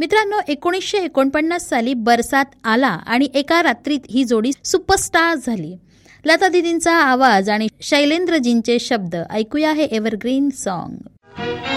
मित्रांनो, 1949 साली बरसात आला आणि एका रात्रीत ही जोडी सुपरस्टार झाली. लता दीदींचा आवाज आणि शैलेंद्रजींचे शब्द. ऐकूया हे एव्हरग्रीन सॉन्ग.